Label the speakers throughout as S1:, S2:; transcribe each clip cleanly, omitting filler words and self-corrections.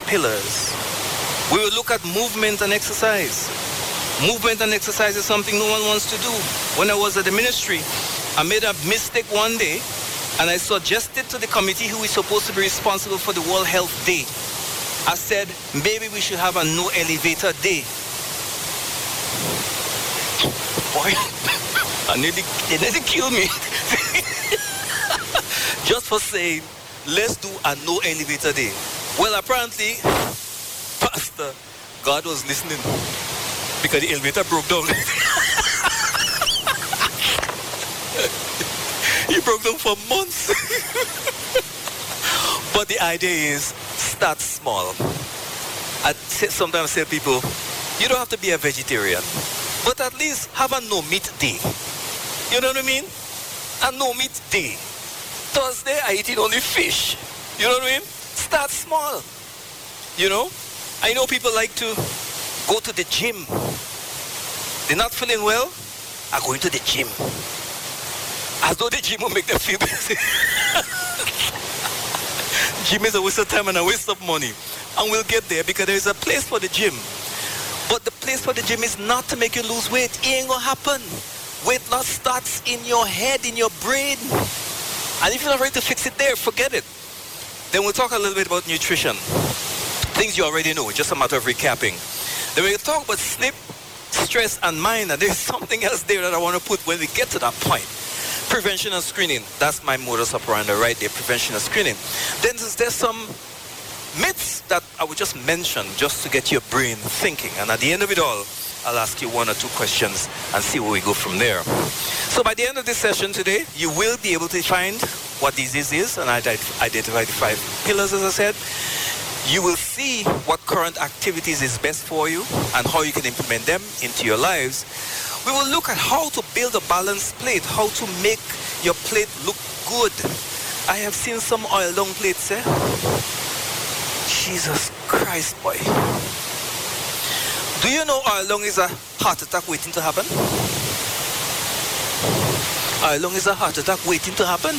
S1: pillars. We will look at movement and exercise. Movement and exercise is something no one wants to do. When I was at the ministry, I made a mistake one day, and I suggested to the committee who is supposed to be responsible for the World Health Day. I said, maybe we should have a no elevator day. Boy, they nearly killed me. Just for saying, let's do a no elevator day. Well, apparently, Pastor, God was listening because the elevator broke down. He broke down for months. But the idea is, start small. I sometimes tell people, you don't have to be a vegetarian, but at least have a no meat day. You know what I mean? A no meat day. Thursday, I eat only fish. You know what I mean? Start small. You know? I know people like to go to the gym. They're not feeling well, are going to the gym. As though the gym will make them feel better. Gym is a waste of time and a waste of money. And we'll get there because there is a place for the gym. But the place for the gym is not to make you lose weight. It ain't gonna happen. Weight loss starts in your head, in your brain. And if you're not ready to fix it there, forget it. Then we'll talk a little bit about nutrition. Things you already know, just a matter of recapping. Then we'll talk about sleep, stress, and mind. And there's something else there that I want to put when we get to that point. Prevention and screening. That's my modus operandi right there, prevention and screening. Then there's some myths that I would just mention just to get your brain thinking. And at the end of it all, I'll ask you one or two questions and see where we go from there. So by the end of this session today, you will be able to find what disease is and identify the 5 pillars, as I said. You will see what current activities is best for you and how you can implement them into your lives. We will look at how to build a balanced plate, how to make your plate look good. I have seen some oil long plates, eh? Jesus Christ, boy. Do you know oil long is a heart attack waiting to happen? Oil long is a heart attack waiting to happen.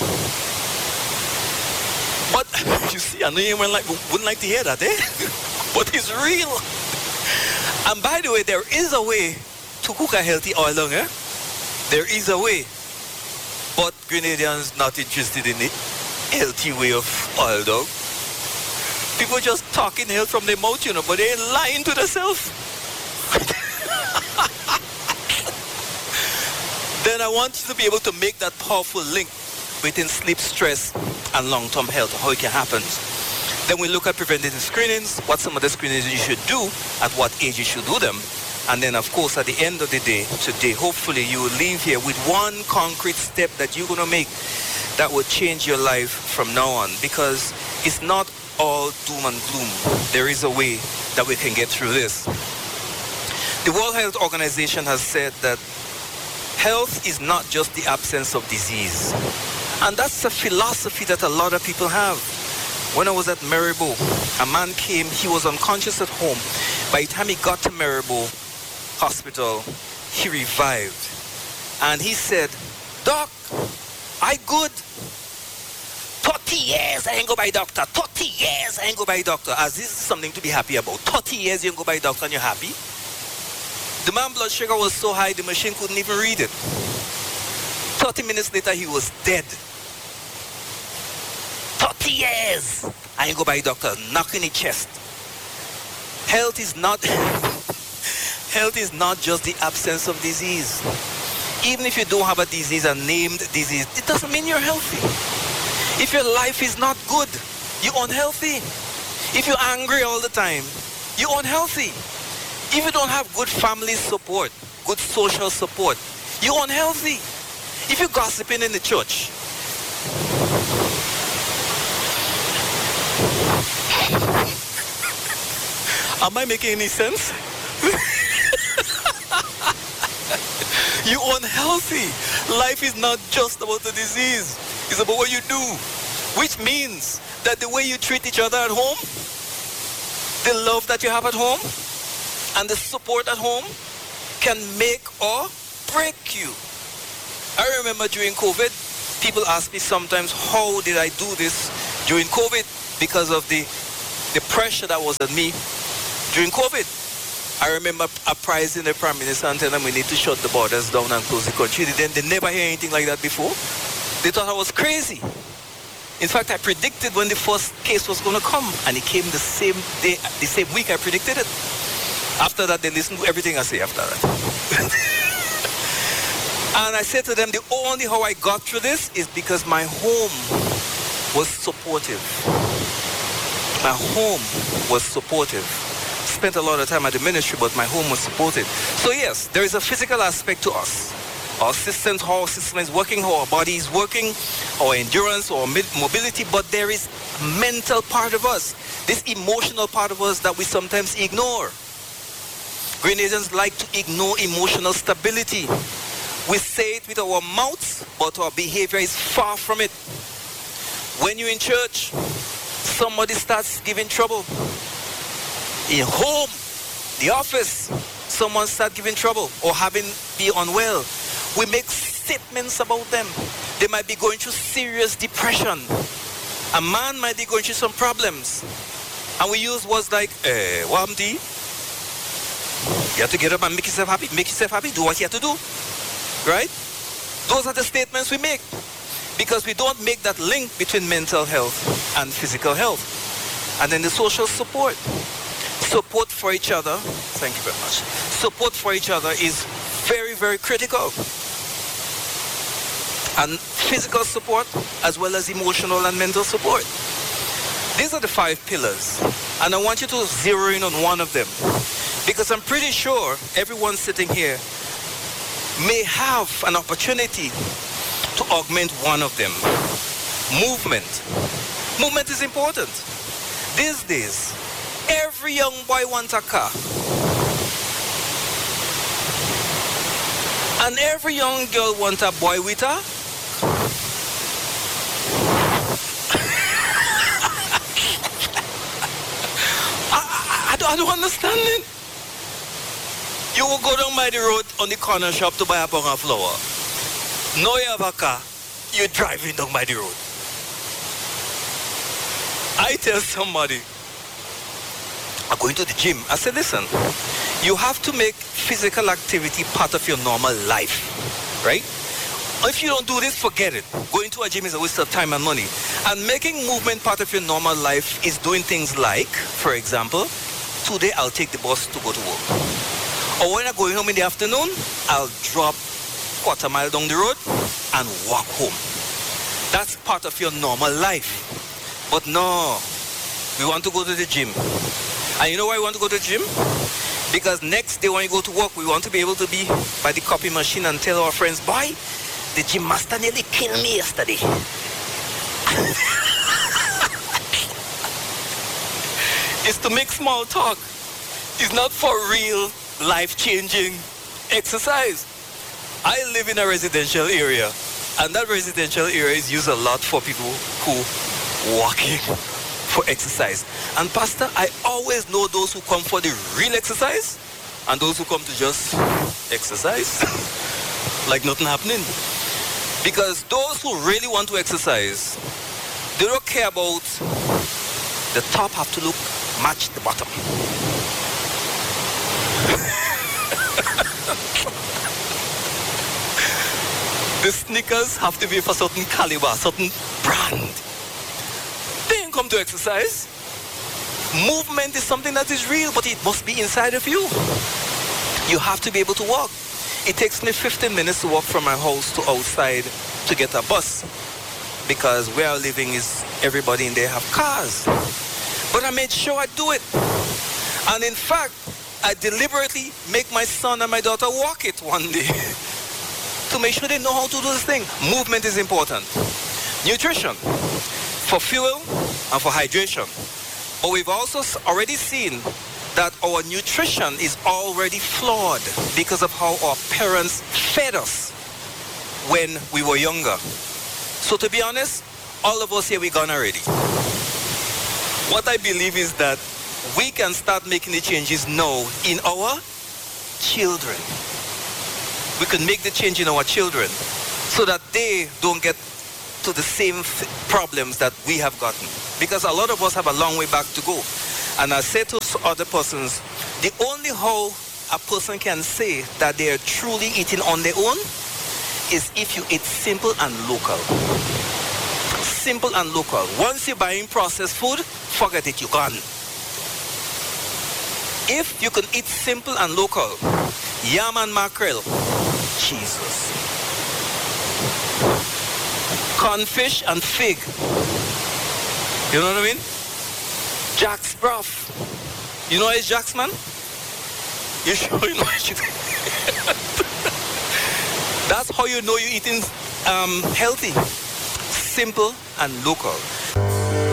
S1: But, you see, I know you wouldn't like to hear that, eh? But it's real. And by the way, there is a way to cook a healthy oil long, eh? There is a way. But Grenadians not interested in the healthy way of oil dog. People just talking health from their mouth, you know, but they ain't lying to themselves. Then I want you to be able to make that powerful link between sleep, stress, and long-term health, how it can happen. Then we look at preventative screenings, what some of the screenings you should do, at what age you should do them. And then, of course, at the end of the day, today, hopefully you will leave here with one concrete step that you're going to make that will change your life from now on. Because it's not all doom and gloom. There is a way that we can get through this. The World Health Organization has said that health is not just the absence of disease. And that's a philosophy that a lot of people have. When I was at Maribor, a man came, he was unconscious at home. By the time he got to Maribor Hospital, he revived. And he said, Doc, I good. 30 years I ain't go by doctor. 30 years I ain't go by doctor. As this is something to be happy about. 30 years you ain't go by doctor and you're happy. The man's blood sugar was so high the machine couldn't even read it. 30 minutes later he was dead. 30 years I ain't go by doctor. Knock in the chest. Health is not just the absence of disease. Even if you don't have a disease, a named disease, it doesn't mean you're healthy. If your life is not good, you're unhealthy. If you're angry all the time, you're unhealthy. If you don't have good family support, good social support, you're unhealthy. If you're gossiping in the church, am I making any sense? You're unhealthy. Life is not just about the disease. It's about what you do. Which means that the way you treat each other at home, the love that you have at home, and the support at home can make or break you. I remember during COVID, people ask me sometimes, how did I do this during COVID? Because of the the pressure that was on me during COVID. I remember apprising the Prime Minister and telling them we need to shut the borders down and close the country. They never hear anything like that before. They thought I was crazy. In fact, I predicted when the first case was going to come, and it came the same day, the same week I predicted it. After that, they listened to everything I say after that. And I said to them, the only how I got through this is because my home was supportive. My home was supportive. Spent a lot of time at the ministry, but my home was supported. So yes, there is a physical aspect to us. Our systems, how our system is working, how our body is working, our endurance, our mobility, but there is a mental part of us, this emotional part of us that we sometimes ignore. Grenadians like to ignore emotional stability. We say it with our mouths, but our behavior is far from it. When you're in church, somebody starts giving trouble. In home, the office, someone starts giving trouble or be unwell. We make statements about them. They might be going through serious depression. A man might be going through some problems. And we use words like, what happened to you? You have to get up and make yourself happy. Make yourself happy. Do what you have to do. Right? Those are the statements we make. Because we don't make that link between mental health and physical health. And then the social support. Support for each other. Thank you very much. Support for each other is very, very critical. And physical support as well as emotional and mental support. These are the 5 pillars. And I want you to zero in on one of them. Because I'm pretty sure everyone sitting here may have an opportunity to augment one of them. Movement. Movement is important. These days, every young boy wants a car. And every young girl wants a boy with her. I don't understand it. You will go down by the road on the corner shop to buy a pound of flour. Now you have a car, you're driving down by the road. I tell somebody, I'm going to the gym. I said, listen, you have to make physical activity part of your normal life, right? If you don't do this, forget it. Going to a gym is a waste of time and money. And making movement part of your normal life is doing things like, for example, today I'll take the bus to go to work. Or when I'm going home in the afternoon, I'll drop quarter mile down the road and walk home. That's part of your normal life. But no, we want to go to the gym. And you know why we want to go to the gym? Because next day when you go to work, we want to be able to be by the copy machine and tell our friends, boy, the gym master nearly killed me yesterday. It's to make small talk. It's not for real life-changing exercise. I live in a residential area, and that residential area is used a lot for people who walking for exercise. And Pastor, I always know those who come for the real exercise and those who come to just exercise like nothing happening. Because those who really want to exercise, they don't care about the top have to match the bottom. The sneakers have to be for certain caliber, certain brand. They ain't come to exercise. Movement is something that is real, but it must be inside of you. You have to be able to walk. It takes me 15 minutes to walk from my house to outside to get a bus. Because where I'm living is everybody in there have cars. But I made sure I do it. And in fact, I deliberately make my son and my daughter walk it one day. To make sure they know how to do this thing. Movement is important. Nutrition. For fuel and for hydration. But we've also already seen that our nutrition is already flawed because of how our parents fed us when we were younger. So to be honest, all of us here, we're gone already. What I believe is that we can start making the changes now in our children. We can make the change in our children so that they don't get to the same problems that we have gotten. Because a lot of us have a long way back to go. And I say to other persons, the only how a person can say that they are truly eating on their own is if you eat simple and local. Simple and local. Once you're buying processed food, forget it, you're gone. If you can eat simple and local, yam and mackerel, Jesus. Cornfish and fig. You know what I mean? Jack's broth. You know it's Jack's, man? You sure you know it's That's how you know you're eating healthy. Simple and local.